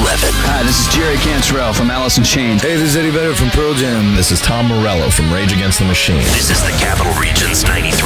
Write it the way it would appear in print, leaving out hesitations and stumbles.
11. Hi, this is Jerry Cantrell from Alice in Chains. Hey, this is Eddie Vedder from Pearl Jam. This is Tom Morello from Rage Against the Machine. This is the Capital Region's 93.7